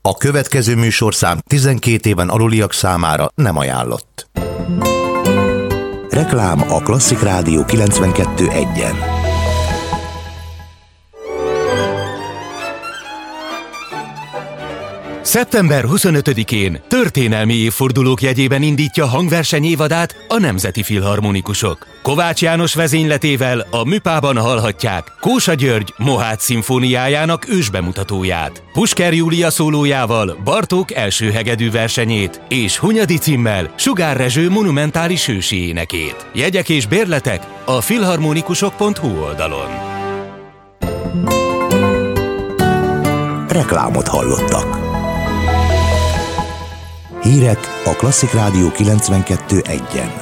A következő műsorszám 12 éven aluliak számára nem ajánlott. Reklám a Klasszik Rádió 92.1-en. Szeptember 25-én történelmi évfordulók jegyében indítja hangverseny évadát a Nemzeti Filharmonikusok. Kovács János vezényletével a Műpában hallhatják Kósa György Mohács szimfóniájának ősbemutatóját, Pusker Júlia szólójával Bartók első hegedű versenyét és Hunyadi Cimmel Sugár Rezső monumentális ősi énekét. Jegyek és bérletek a filharmonikusok.hu oldalon. Reklámot hallottak. Hírek a Klasszik Rádió 92.1-en.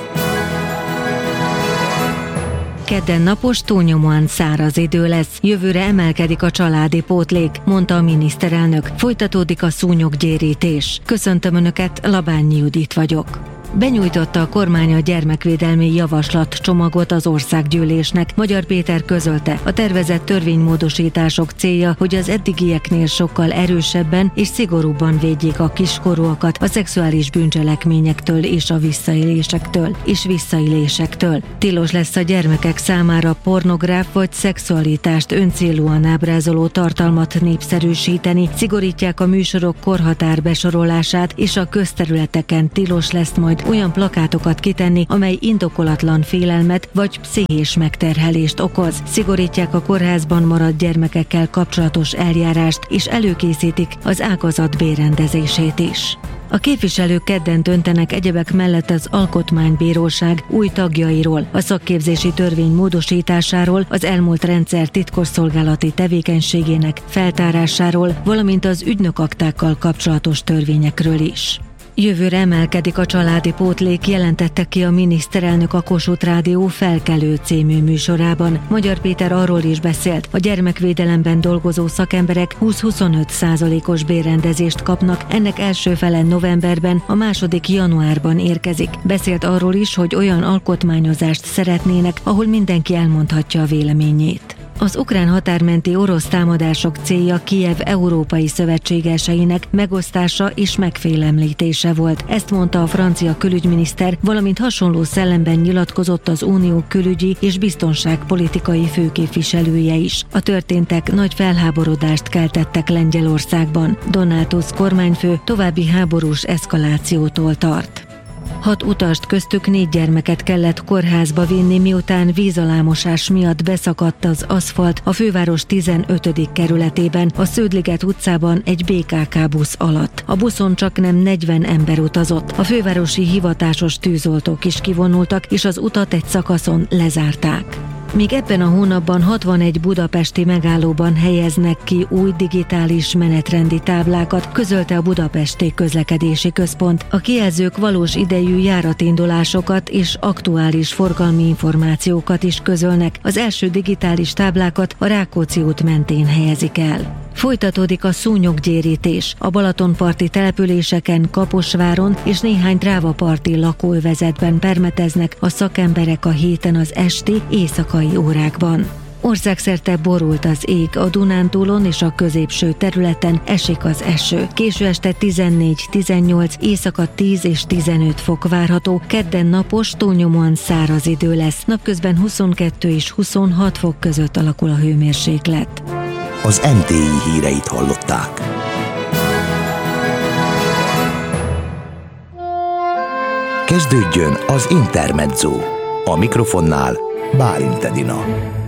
Kedden napos, túlnyomóan száraz idő lesz. Jövőre emelkedik a családi pótlék, mondta a miniszterelnök. Folytatódik a szúnyoggyérítés. Köszöntöm Önöket, Labányi Judit vagyok. Benyújtotta a kormány a gyermekvédelmi javaslatcsomagot az országgyűlésnek. Magyar Péter közölte, a tervezett törvénymódosítások célja, hogy az eddigieknél sokkal erősebben és szigorúbban védjék a kiskorúakat a szexuális bűncselekményektől és a visszaélésektől. Tilos lesz a gyermekek számára pornográf vagy szexualitást öncélúan ábrázoló tartalmat népszerűsíteni, szigorítják a műsorok korhatár besorolását, és a közterületeken tilos lesz majd olyan plakátokat kitenni, amely indokolatlan félelmet vagy pszichés megterhelést okoz. Szigorítják a kórházban maradt gyermekekkel kapcsolatos eljárást, és előkészítik az ágazat bérrendezését is. A képviselők kedden döntenek egyebek mellett az Alkotmánybíróság új tagjairól, a szakképzési törvény módosításáról, az elmúlt rendszer titkosszolgálati tevékenységének feltárásáról, valamint az ügynökaktákkal kapcsolatos törvényekről is. Jövőre emelkedik a családi pótlék, jelentette ki a miniszterelnök a Kossuth Rádió Felkelő című műsorában. Magyar Péter arról is beszélt, a gyermekvédelemben dolgozó szakemberek 20-25%-os bérrendezést kapnak, ennek első fele novemberben, a második januárban érkezik. Beszélt arról is, hogy olyan alkotmányozást szeretnének, ahol mindenki elmondhatja a véleményét. Az ukrán határmenti orosz támadások célja Kijev európai szövetségeseinek megosztása és megfélemlítése volt. Ezt mondta a francia külügyminiszter, valamint hasonló szellemben nyilatkozott az unió külügyi és biztonságpolitikai főképviselője is. A történtek nagy felháborodást keltettek Lengyelországban. Donald Tusk kormányfő további háborús eszkalációtól tart. 6 utast, köztük 4 gyermeket kellett kórházba vinni, miután vízalámosás miatt beszakadt az aszfalt a főváros 15. kerületében, a Sződliget utcában egy BKK busz alatt. A buszon csaknem 40 ember utazott. A fővárosi hivatásos tűzoltók is kivonultak, és az utat egy szakaszon lezárták. Még ebben a hónapban 61 budapesti megállóban helyeznek ki új digitális menetrendi táblákat, közölte a Budapesti Közlekedési Központ. A kijelzők valós idejű járatindulásokat és aktuális forgalmi információkat is közölnek. Az első digitális táblákat a Rákóczi út mentén helyezik el. Folytatódik a szúnyoggyérítés. A balatonparti településeken, Kaposváron és néhány drávaparti lakóövezetben permeteznek a szakemberek a héten az esti, éjszakai órákban. Országszerte borult az ég, a Dunántúlon és a középső területen esik az eső. Késő este 14-18, éjszaka 10 és 15 fok várható, kedden napos, túlnyomóan száraz idő lesz. Napközben 22 és 26 fok között alakul a hőmérséklet. Az NTI híreit hallották. Kezdődjön az Intermezzo. A mikrofonnál Bálint Edina.